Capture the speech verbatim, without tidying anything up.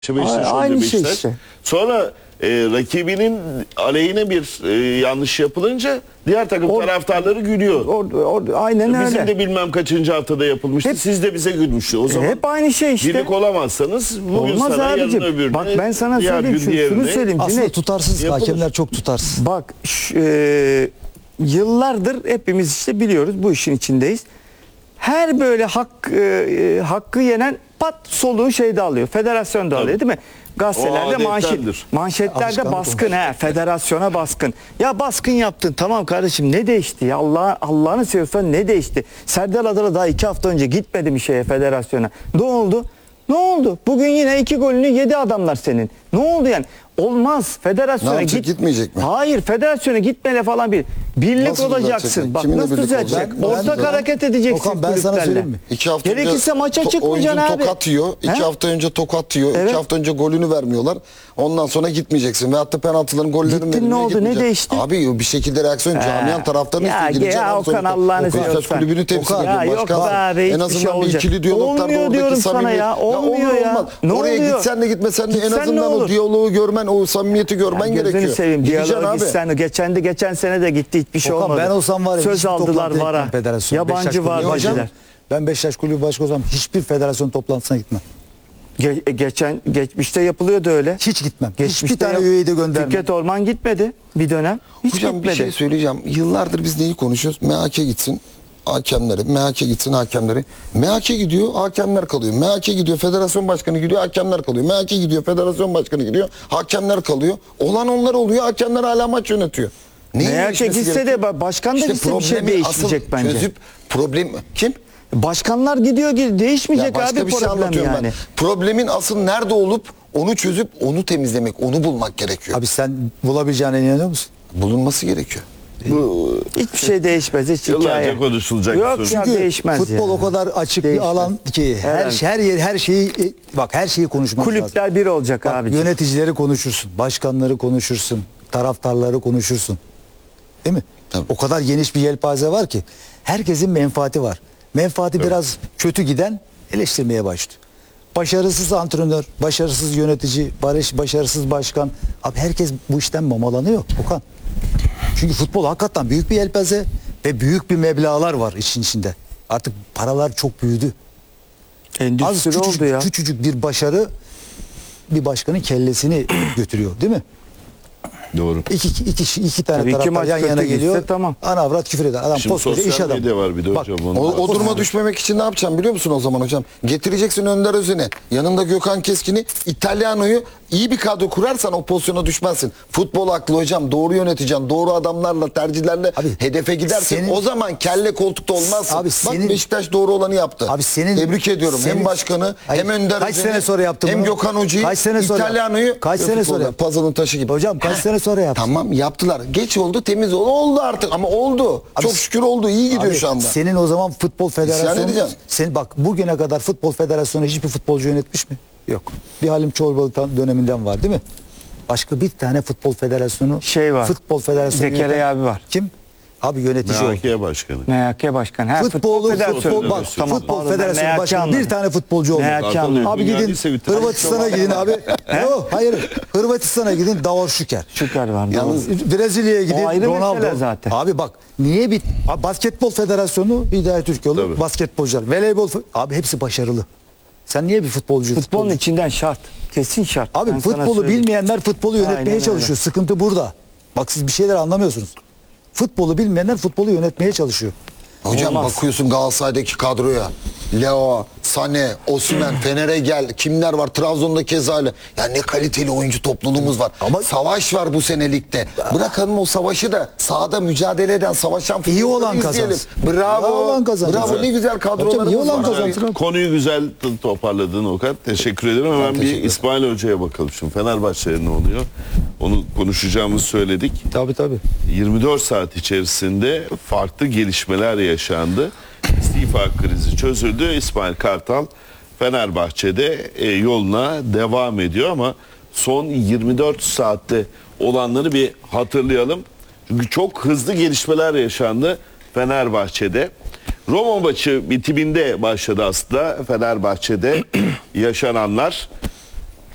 Aynı şey işte. Sonra e, rakibinin aleyhine bir e, yanlış yapılınca diğer takım Or, taraftarları gülüyor. Or, or, aynen Bizim öyle. de bilmem kaçıncı haftada yapılmıştı. Hep, Siz de bize gülmüştü. O zaman hep aynı şey işte. birlik olamazsanız bugün Olmaz sana abicim. yarın öbürüne. Bak ben sana söyleyeyim şunu, şunu söyleyeyim. Aslında Cüneyt, tutarsız yapılır. hakemler çok tutarsız. Bak ş, e, yıllardır hepimiz işte biliyoruz, bu işin içindeyiz. Her böyle hak e, hakkı yenen pat soluğu şeyde alıyor. Federasyonda alıyor değil mi? Gazetelerde manşet, manşetlerde Alışkanlık baskın he, federasyona baskın. Ya baskın yaptın, tamam kardeşim, ne değişti ya? Allah Allah'ını seviyorsan ne değişti? Serdar Adalı daha iki hafta önce gitmedi mi şeye, federasyona? Ne oldu? Ne oldu? Bugün yine iki golünü yedi adamlar senin. Ne oldu yani? Olmaz. Federasyona git. Gitmeyecek mi? Hayır, federasyona gitmele falan bir. Birlik Nasıl olacaksın. düzeltecek? Bak Kiminle nasıl birlik düzelecek? olacak? Ben- Ortak ben- hareket edeceksin Okan, ben sana kulüplerle. söyleyeyim mi? İki hafta Gerekirse önce maça to- çıkmayacaksın oyuncun abi. tokat yiyor. İki He? hafta önce tokat yiyor. Evet. İki hafta önce golünü vermiyorlar. Ondan sonra gitmeyeceksin. Veyahut da penaltıların gollerini Gittin, vermiyor. ne oldu? Ne gitmeyeceksin. değişti? Abi bir şekilde reaksiyon camian taraftarının Ya, üstüne gideceksin. ya Okan, Allah'ını seversen. kulübünü temsil Okan, ediyor. ya yok Başkan. be abi, En hiçbir azından şey bir olmayacak. ikili diyaloglarda Olmuyor oradaki diyorum sana samimiyet. ya, olmuyor olur, ya. olmaz. Ne Oraya oluyor? gitsen de gitmesen de en Gitsen ne azından olur? o diyaloğu görmen, o samimiyeti görmen Ya gözünü gerekiyor. seveyim, Gideceksin diyaloğa abi. gitsen. Geçen de geçen sene de gitti, hiçbir şey Okan, olmadı. ben olsam var ya, Söz hiçbir aldılar toplantıya vara. gitmem federasyon. Yabancı Beşiktaş var kulübü bacılar. başkanı. Ben Beşiktaş kulübü başkanı olsam hiçbir federasyon toplantısına gitmem. Ge- geçen geçmişte yapılıyordu öyle. Hiç gitmem. Geçmişte Hiçbir tane yap- üyeyi de göndermem. Fikret Orman gitmedi bir dönem. Hiç Hocam gitmedi. bir şey söyleyeceğim. Yıllardır biz neyi konuşuyoruz? M H K gitsin hakemleri. M H K gitsin hakemleri. M H K gidiyor, hakemler kalıyor. M H K gidiyor, federasyon başkanı gidiyor, hakemler kalıyor. M H K gidiyor, federasyon başkanı gidiyor, hakemler kalıyor. Olan onlar oluyor, hakemler hala maç yönetiyor. Neyin M H K değişmesi gitse gerekiyor? de başkan da İşte gitse bir şey problemi değişmeyecek asıl bence. Çözüp problem kim? Başkanlar gidiyor, gi- değişmeyecek Ya başka abi bir şey problem anlatıyorum yani. ben. Problemin asıl nerede olup onu çözüp onu temizlemek, onu bulmak gerekiyor. Abi sen bulabileceğine inanıyor musun? Bulunması gerekiyor. Bu Hiçbir şey değişmez, hiç hikaye. yıllarca konuşulacak. Yok bir ya, sorun. değişmez futbol ya. o kadar açık Değişmez. bir alan ki her Evet. her yer her şeyi bak her şeyi konuşmak lazım. Kulüpler bir olacak Bak, abi. yöneticileri konuşursun, başkanları konuşursun, taraftarları konuşursun. Değil mi? Tabii. O kadar geniş bir yelpaze var ki herkesin menfaati var. Menfaati biraz kötü giden eleştirmeye başlıyor. Başarısız antrenör, başarısız yönetici, barış, başarısız başkan. Abi herkes bu işten mamalanıyor Okan. Çünkü futbol hakikaten büyük bir yelpaze ve büyük bir meblağlar var işin içinde. Artık paralar çok büyüdü. Az Endüstri küçücük, oldu ya. küçücük bir başarı bir başkanın kellesini götürüyor değil mi? Doğru. İki, iki, iki tane Tabii iki taraftar maç yan yana kötü gitse geliyor. tamam. Ana avrat küfür eder. Adam Şimdi koskoca iş sosyal adamı. medya var bir de Bak, hocam. O, Onun o duruma düşmemek için ne yapacaksın biliyor musun o zaman hocam? Getireceksin Önder Özen'i, yanında Gökhan Keskin'i, İtalyano'yu, iyi bir kadro kurarsan o pozisyona düşmezsin. Futbol aklı hocam, doğru yöneteceksin, doğru adamlarla, tercihlerle Abi, hedefe gidersin. senin- o zaman kelle koltukta olmazsın. Abi, Bak senin- Beşiktaş doğru olanı yaptı. Abi senin Tebrik ediyorum. senin- hem başkanı, Hayır, hem Önder kaç Özen'i, sene sonra yaptı hem bunu? Gökhan Hoca'yı, Kaç sene sonra- İtalyano'yu. kaç ve sene futbolda sonra yaptı? puzzle'ın taşı gibi. Hocam kaç sene sonra yaptı? Tamam yaptılar. Geç oldu, temiz oldu. Oldu artık ama oldu. Abi, Çok şükür oldu. İyi gidiyor Abi, şu anda. Senin o zaman futbol federasyonu edeceğim. sen bak bugüne kadar futbol federasyonu hiçbir futbolcu yönetmiş mi? Yok. Bir Halim Çorbalı döneminden var değil mi? Başka bir tane futbol federasyonu Şey var. Futbol federasyonu. Zekeriya yöneten- abi var. Kim? Abi yönetici oldu. M H K başkanı. M H K başkanı. Ha, Futbolu, federasyonu. futbol, bak, Tamam, futbol pardon, ben federasyonu M H K başkanı bir anladım. tane futbolcu oldu. M H K Zaten anladım. Abi Dünya gidin lise bitirmiş. Hırvatistan'a gidin abi. Yok hayır. Hırvatistan'a gidin Davor Şüker. Şüker var. Yalnız Brezilya'ya gidin O ayrı Ronaldo. mesele zaten. Abi bak niye bir Abi Basketbol Federasyonu Hidayet Türkoğlu Tabii. basketbolcular. Voleybol fe- abi hepsi başarılı. Sen niye bir futbolcu? Futbolun futbolcu- içinden şart. Kesin şart. Abi Ben sana futbolu söyleyeyim. bilmeyenler futbolu Aynen yönetmeye öyle. çalışıyor. Sıkıntı burada. Bak siz bir şeyler anlamıyorsunuz. Futbolu bilmeyenler futbolu yönetmeye çalışıyor. Hocam Olmaz. bakıyorsun Galatasaray'daki kadroya. Leo, Sané, Osimhen, Fener'e gel. Kimler var? Trabzon'da keza öyle. Ya ne kaliteli oyuncu topluluğumuz var. Ama- savaş var bu sene ligde. Bırakalım o savaşı da sahada mücadele eden, savaşan İyi olan futbolcuları kazansın. izleyelim. Bravo. İyi olan kazansın. Bravo ne güzel Hocam, iyi kadrolarımız olan var. kazansın. abi. Konuyu güzel t- toparladın Okan. Teşekkür ederim. Hemen teşekkür bir ederim. İsmail Hoca'ya bakalım şimdi. Fenerbahçe'ye ne oluyor? Onu konuşacağımızı söyledik. Tabii tabii. yirmi dört saat içerisinde farklı gelişmeler yaşandı. İstifa krizi çözüldü. İsmail Kartal Fenerbahçe'de e, yoluna devam ediyor ama son yirmi dört saatte olanları bir hatırlayalım. Çünkü çok hızlı gelişmeler yaşandı Fenerbahçe'de. Roma maçı bitiminde başladı aslında Fenerbahçe'de yaşananlar.